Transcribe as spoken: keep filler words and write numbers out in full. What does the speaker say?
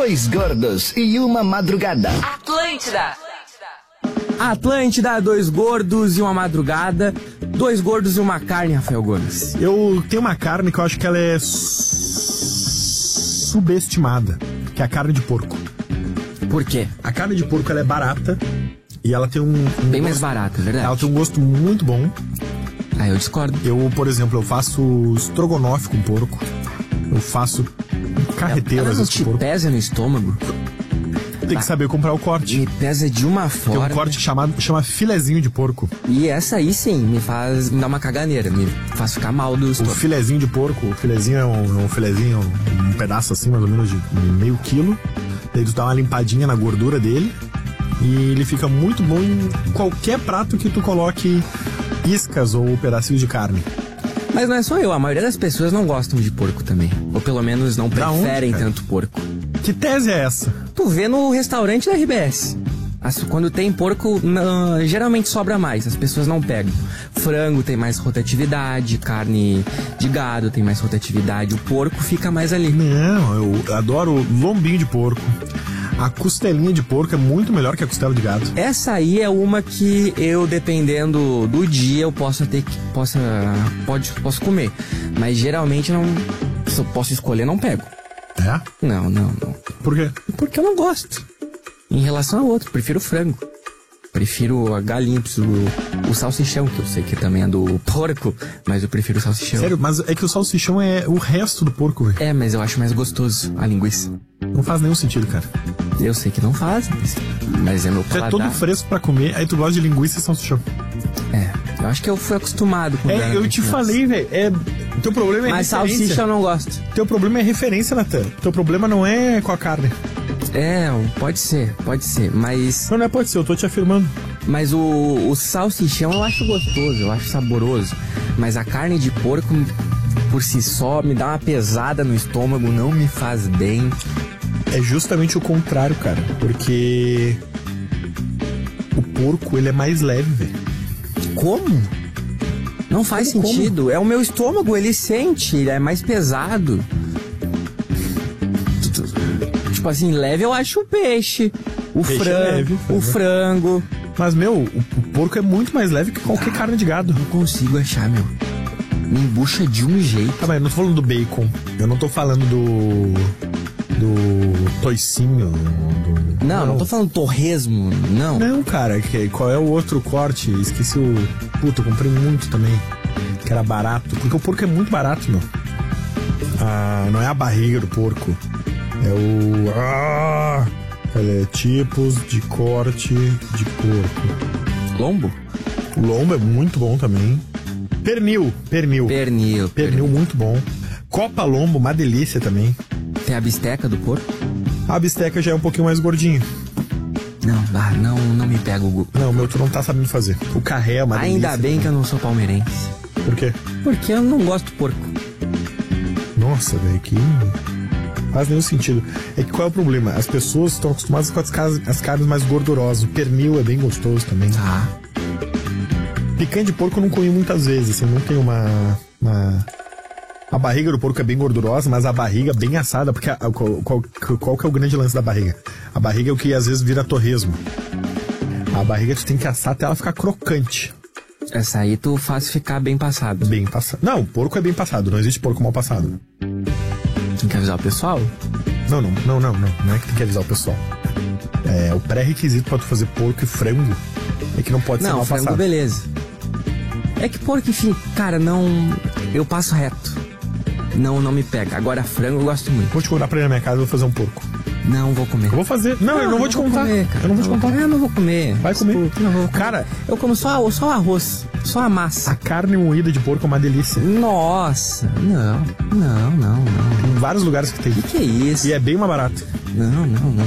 Dois gordos e uma madrugada. Atlântida. Atlântida, dois gordos e uma madrugada. Dois gordos e uma carne, Rafael Gomes. Eu tenho uma carne que eu acho que ela é subestimada, que é a carne de porco. Por quê? A carne de porco, ela é barata e ela tem um... um Bem gosto, mais barata, é verdade. Ela tem um gosto muito bom. Ah, eu discordo. Eu, por exemplo, eu faço estrogonofe com porco. Eu faço carreteiro Ela às não vezes te com porco. pesa no estômago? Tem que saber comprar o corte. Me pesa de uma Tem forma. um corte chamado, chama filezinho de porco. E essa aí sim, me faz. Me dá uma caganeira, me faz ficar mal do O estômago. filezinho de porco, o filezinho é um, é um filezinho, um pedaço assim, mais ou menos de meio quilo. Daí tu dá uma limpadinha na gordura dele. E ele fica muito bom em qualquer prato que tu coloque iscas ou pedacinhos de carne. Mas não é só eu, a maioria das pessoas não gostam de porco também. Ou pelo menos não Da onde, preferem cara? tanto porco. Que tese é essa? Tu vê no restaurante da R B S. As- Quando tem porco, não- geralmente sobra mais, as pessoas não pegam. Frango tem mais rotatividade, carne de gado tem mais rotatividade, o porco fica mais ali. Não, eu adoro lombinho de porco. A costelinha de porco é muito melhor que a costela de gado. Essa aí é uma que eu, dependendo do dia, eu posso ter que. Possa, pode, posso comer. Mas geralmente não. Se eu posso escolher, não pego. É? Não, não, não. Por quê? Porque eu não gosto. Em relação ao outro, prefiro frango. Prefiro a galinha, prefiro o salsichão, que eu sei que também é do porco, mas eu prefiro o salsichão. Sério, mas é que o salsichão é o resto do porco, velho. É, mas eu acho mais gostoso a linguiça. Não faz nenhum sentido, cara. Eu sei que não faz, mas, mas é meu Tu é paladar. todo fresco pra comer, aí tu gosta de linguiça e salsichão. É, eu acho que eu fui acostumado com É, eu te falei, velho, é... Teu problema é Mas referência. salsicha eu não gosto. Teu problema é referência, Natan. Teu problema não é com a carne. É, pode ser, pode ser, mas Não, não é pode ser, eu tô te afirmando. mas o, o salsichão eu acho gostoso, eu acho saboroso, mas a carne de porco por si só me dá uma pesada no estômago, não me faz bem. É justamente o contrário, cara. Porque o porco, ele é mais leve, velho. Como? Não faz Como, sentido, é o meu estômago, ele sente, ele é mais pesado. Tipo assim, leve eu acho o peixe, o Peixe é frango, leve, o frango. Mas, meu, o, o porco é muito mais leve que qualquer carne de gado. Não consigo achar, meu. Me embucha de um jeito. Tá, mas eu não tô falando do bacon. Eu não tô falando do... Do toicinho. Do... Não, não tô falando torresmo, não. Não, cara, que, qual é o outro corte? Esqueci o... Puta, eu comprei muito também. Que era barato. Porque o porco é muito barato, meu. Ah, não é a barriga do porco. É o... Ah, é, tipos de corte de porco. Lombo? O lombo é muito bom também. Pernil, pernil. Pernil. Pernil muito bom. Copa lombo, uma delícia também. Tem a bisteca do porco? A bisteca já é um pouquinho mais gordinha. Não, ah, não, não me pega o gu- Não, meu, tu não tá sabendo fazer. O carré é uma delícia. Ainda bem que eu não sou palmeirense. Por quê? Porque eu não gosto de porco. Nossa, velho, que... Faz nenhum sentido. É que qual é o problema? As pessoas estão acostumadas com as, cas- as carnes mais gordurosas. O pernil é bem gostoso também. Ah, Picanha de porco eu não comi muitas vezes, assim, não tem uma, uma... A barriga do porco é bem gordurosa, mas a barriga bem assada, porque a, a, qual, qual, qual que é o grande lance da barriga? A barriga é o que às vezes vira torresmo. A barriga tu tem que assar até ela ficar crocante. essa aí tu faz ficar bem passado. Bem passado. Não, o porco é bem passado, não existe porco mal passado. Tem que avisar o pessoal? Não, não, não, não, não, não é que tem que avisar o pessoal. É, o pré-requisito pra tu fazer porco e frango é que não pode ser Não, mal frango passado. beleza. É que porco, enfim, cara, não... Eu passo reto. Não, não me pega. Agora frango eu gosto muito. Vou te contar pra ir na minha casa, eu vou fazer um porco. Não vou comer. Eu vou fazer. Não, eu não vou te contar. Comer, cara. Eu não vou te contar. Eu não vou comer. Vai comer. Desculpa, não vou. Cara, Eu como só, só arroz, só a massa. a carne moída de porco é uma delícia. Nossa, não, não, não, não. Em vários lugares que tem. O que, que é isso? E é bem mais barato. Não, não, não.